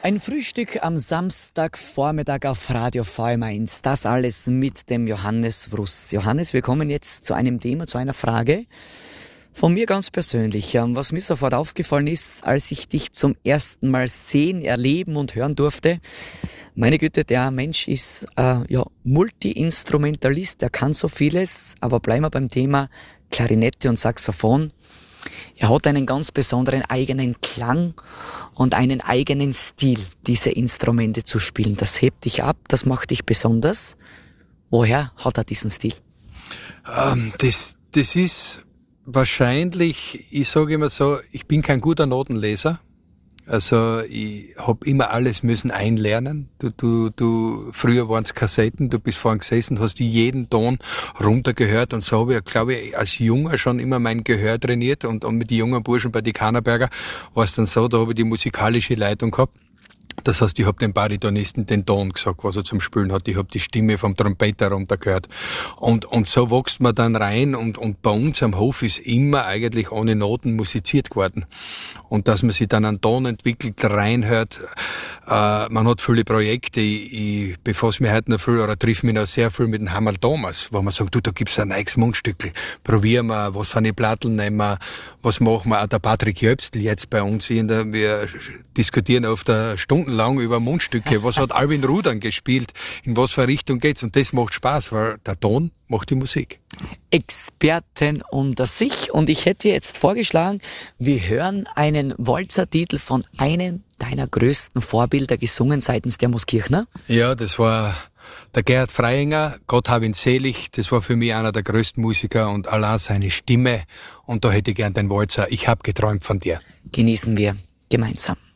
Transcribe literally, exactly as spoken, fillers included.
Ein Frühstück am Samstagvormittag auf Radio V M eins. Das alles mit dem Johannes Wruss. Johannes, wir kommen jetzt zu einem Thema, zu einer Frage von mir ganz persönlich. Was mir sofort aufgefallen ist, als ich dich zum ersten Mal sehen, erleben und hören durfte. Meine Güte, der Mensch ist äh, ja Multi-Instrumentalist, er kann so vieles, aber bleiben wir beim Thema Klarinette und Saxophon. Er hat einen ganz besonderen eigenen Klang und einen eigenen Stil, diese Instrumente zu spielen. Das hebt dich ab, das macht dich besonders. Woher hat er diesen Stil? Ähm, das, das ist wahrscheinlich, ich sage immer so, ich bin kein guter Notenleser. Also ich hab immer alles müssen einlernen. Du, du, du, früher waren's Kassetten, du bist vorhin gesessen, hast jeden Ton runtergehört und so habe ich, glaube ich, als Junger schon immer mein Gehör trainiert und, und mit den jungen Burschen bei die Kannerberger war es dann so, da habe ich die musikalische Leitung gehabt. Das heißt, ich hab dem Baritonisten den Ton gesagt, was er zum Spielen hat. Ich hab die Stimme vom Trompeter runtergehört. Und, und so wächst man dann rein und, und bei uns am Hof ist immer eigentlich ohne Noten musiziert geworden. Und dass man sich dann einen Ton entwickelt, reinhört, äh, man hat viele Projekte. Ich, ich befasse mich heute noch viel oder triff mich noch sehr viel mit dem Hammerl Thomas, wo man sagt, du, da gibt's ein neues Mundstückel. Probieren wir, was für eine Plattel nehmen wir, was machen wir. Auch der Patrick Jöbstl jetzt bei uns in der, wir diskutieren oft eine Stunde lang über Mundstücke. Was hat Alvin Rudern gespielt? In was für eine Richtung geht's? Und das macht Spaß, weil der Ton macht die Musik. Experten unter sich. Und ich hätte jetzt vorgeschlagen, wir hören einen Walzertitel von einem deiner größten Vorbilder, gesungen seitens der Mooskirchner. Ja, das war der Gerhard Freiinger, Gott hab ihn selig. Das war für mich einer der größten Musiker und allein seine Stimme. Und da hätte ich gern den Walzer. Ich hab geträumt von dir. Genießen wir gemeinsam.